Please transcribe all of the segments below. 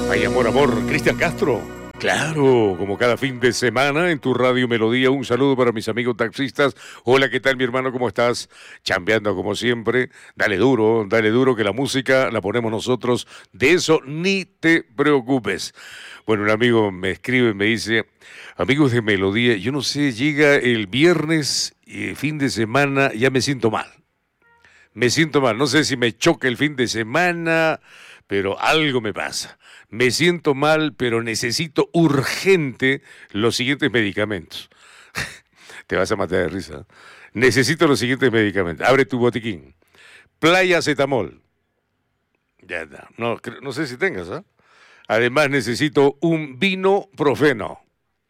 Ay, amor, amor, Cristian Castro. Claro, como cada fin de semana en tu Radio Melodía, un saludo para mis amigos taxistas. Hola, ¿qué tal, mi hermano? ¿Cómo estás? Chambeando como siempre. Dale duro, que la música la ponemos nosotros. De eso ni te preocupes. Bueno, un amigo me escribe, me dice, amigos de Melodía, yo no sé, llega el viernes y fin de semana, ya me siento mal. Me siento mal, no sé si me choca el fin de semana, pero algo me pasa. Me siento mal, pero necesito urgente los siguientes medicamentos. Te vas a matar de risa. Necesito los siguientes medicamentos. Abre tu botiquín. Playacetamol. Ya está. No sé si tengas, ¿ah? Además necesito un vino profeno.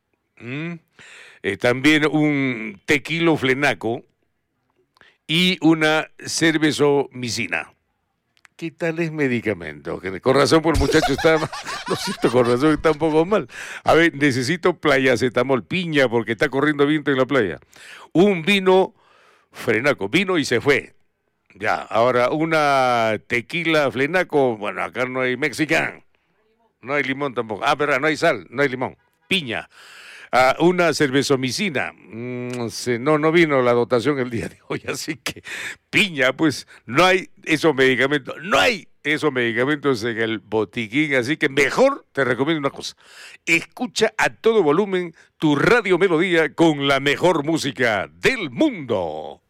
También un tequiloflenaco y una cervezomicina. ¿Qué tal es medicamento? Con razón, por el muchacho está, no siento, con razón está un poco mal. A ver, necesito playacetamol, piña, porque está corriendo viento en la playa. Un vino frenaco, vino y se fue. Ya, ahora una tequila flenaco, bueno, acá no hay mexicano, no hay limón tampoco. Ah, pero no hay sal, no hay limón. Piña. Una cervezomicina. No vino la dotación el día de hoy, así que piña, pues no hay esos medicamentos. No hay esos medicamentos en el botiquín, así que mejor te recomiendo una cosa. Escucha a todo volumen tu Radio Melodía con la mejor música del mundo.